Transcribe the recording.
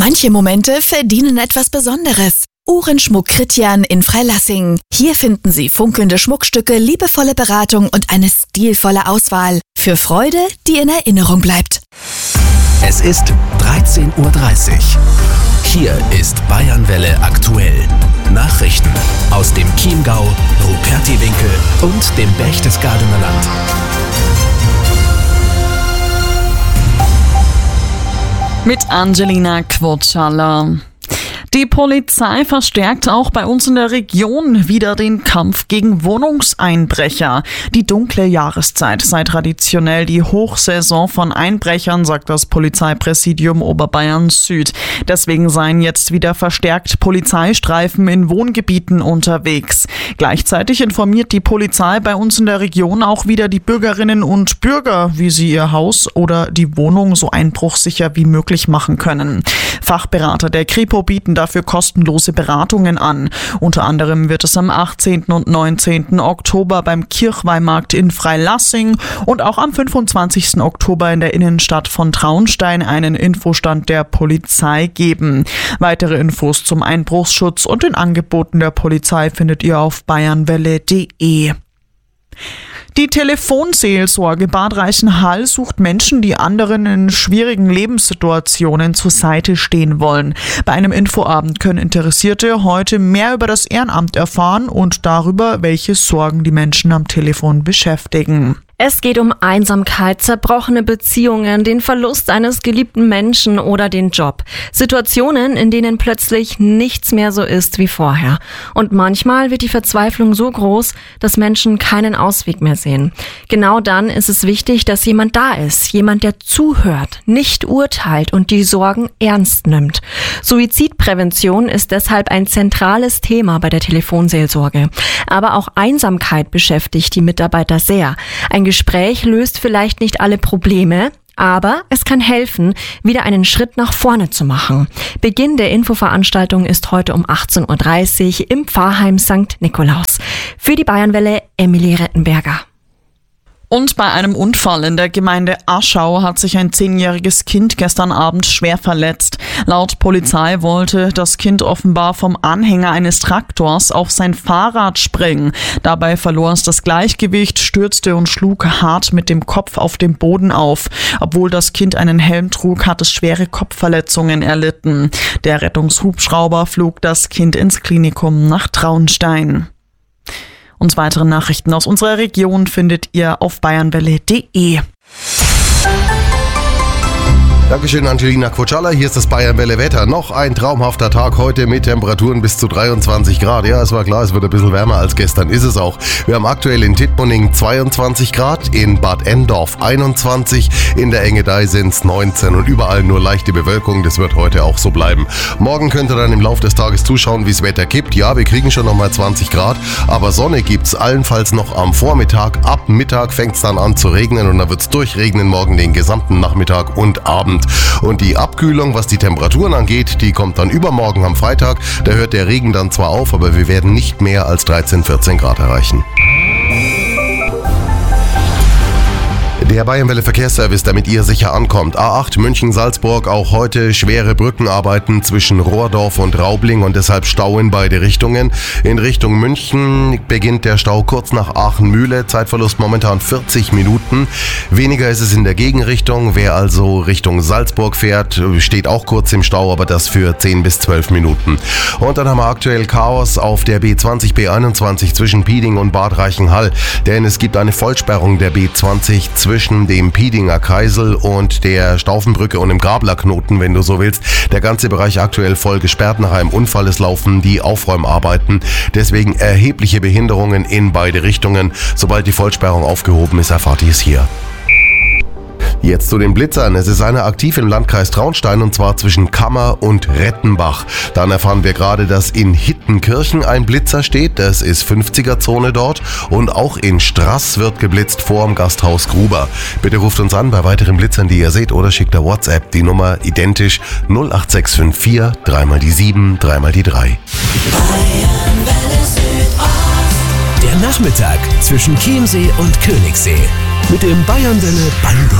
Manche Momente verdienen etwas Besonderes. Uhrenschmuck Christian in Freilassing. Hier finden Sie funkelnde Schmuckstücke, liebevolle Beratung und eine stilvolle Auswahl. Für Freude, die in Erinnerung bleibt. Es ist 13:30 Uhr. Hier ist Bayernwelle aktuell. Nachrichten aus dem Chiemgau, Rupertiwinkel und dem Berchtesgadener Land. Mit Angelina Quotschalla. Die Polizei verstärkt auch bei uns in der Region wieder den Kampf gegen Wohnungseinbrecher. Die dunkle Jahreszeit sei traditionell die Hochsaison von Einbrechern, sagt das Polizeipräsidium Oberbayern Süd. Deswegen seien jetzt wieder verstärkt Polizeistreifen in Wohngebieten unterwegs. Gleichzeitig informiert die Polizei bei uns in der Region auch wieder die Bürgerinnen und Bürger, wie sie ihr Haus oder die Wohnung so einbruchsicher wie möglich machen können. Fachberater der Kripo bieten dafür kostenlose Beratungen an. Unter anderem wird es am 18. und 19. Oktober beim Kirchweihmarkt in Freilassing und auch am 25. Oktober in der Innenstadt von Traunstein einen Infostand der Polizei geben. Weitere Infos zum Einbruchsschutz und den Angeboten der Polizei findet ihr auf bayernwelle.de. Die Telefonseelsorge Bad Reichenhall sucht Menschen, die anderen in schwierigen Lebenssituationen zur Seite stehen wollen. Bei einem Infoabend können Interessierte heute mehr über das Ehrenamt erfahren und darüber, welche Sorgen die Menschen am Telefon beschäftigen. Es geht um Einsamkeit, zerbrochene Beziehungen, den Verlust eines geliebten Menschen oder den Job. Situationen, in denen plötzlich nichts mehr so ist wie vorher. Und manchmal wird die Verzweiflung so groß, dass Menschen keinen Ausweg mehr sehen. Genau dann ist es wichtig, dass jemand da ist, jemand, der zuhört, nicht urteilt und die Sorgen ernst nimmt. Suizidprävention ist deshalb ein zentrales Thema bei der Telefonseelsorge. Aber auch Einsamkeit beschäftigt die Mitarbeiter sehr. Ein Gespräch löst vielleicht nicht alle Probleme, aber es kann helfen, wieder einen Schritt nach vorne zu machen. Beginn der Infoveranstaltung ist heute um 18:30 Uhr im Pfarrheim St. Nikolaus. Für die Bayernwelle Emilie Rettenberger. Und bei einem Unfall in der Gemeinde Aschau hat sich ein 10-jähriges Kind gestern Abend schwer verletzt. Laut Polizei wollte das Kind offenbar vom Anhänger eines Traktors auf sein Fahrrad springen. Dabei verlor es das Gleichgewicht, stürzte und schlug hart mit dem Kopf auf dem Boden auf. Obwohl das Kind einen Helm trug, hat es schwere Kopfverletzungen erlitten. Der Rettungshubschrauber flog das Kind ins Klinikum nach Traunstein. Und weitere Nachrichten aus unserer Region findet ihr auf bayernwelle.de. Dankeschön, Angelina Quotschalla. Hier ist das Bayernwelle Wetter. Noch ein traumhafter Tag heute mit Temperaturen bis zu 23 Grad. Ja, es war klar, es wird ein bisschen wärmer als gestern, ist es auch. Wir haben aktuell in Tittmoning 22 Grad, in Bad Endorf 21, in der Engedei sind es 19 und überall nur leichte Bewölkung. Das wird heute auch so bleiben. Morgen könnt ihr dann im Laufe des Tages zuschauen, wie es Wetter kippt. Ja, wir kriegen schon nochmal 20 Grad, aber Sonne gibt's allenfalls noch am Vormittag. Ab Mittag fängt es dann an zu regnen und dann wird es durchregnen morgen den gesamten Nachmittag und Abend. Und die Abkühlung, was die Temperaturen angeht, die kommt dann übermorgen am Freitag. Da hört der Regen dann zwar auf, aber wir werden nicht mehr als 13, 14 Grad erreichen. Der Bayernwelle Verkehrsservice, damit ihr sicher ankommt. A8 München-Salzburg, auch heute schwere Brückenarbeiten zwischen Rohrdorf und Raubling und deshalb Stau in beide Richtungen. In Richtung München beginnt der Stau kurz nach Aachen-Mühle, Zeitverlust momentan 40 Minuten. Weniger ist es in der Gegenrichtung. Wer also Richtung Salzburg fährt, steht auch kurz im Stau, aber das für 10 bis 12 Minuten. Und dann haben wir aktuell Chaos auf der B20, B21 zwischen Pieding und Bad Reichenhall, denn es gibt eine Vollsperrung der B20 zwischen dem Piedinger Kreisel und der Staufenbrücke und dem Grablerknoten, wenn du so willst. Der ganze Bereich aktuell voll gesperrt nach einem Unfall. Es laufen die Aufräumarbeiten. Deswegen erhebliche Behinderungen in beide Richtungen. Sobald die Vollsperrung aufgehoben ist, erfahrt ihr es hier. Jetzt zu den Blitzern. Es ist einer aktiv im Landkreis Traunstein und zwar zwischen Kammer und Rettenbach. Dann erfahren wir gerade, dass in Hittenkirchen ein Blitzer steht. Das ist 50er-Zone dort. Und auch in Straß wird geblitzt vor dem Gasthaus Gruber. Bitte ruft uns an bei weiteren Blitzern, die ihr seht, oder schickt der WhatsApp die Nummer identisch 08654 3 die 7 3 die 3. Der Nachmittag zwischen Chiemsee und Königssee mit dem Bayernwelle Band.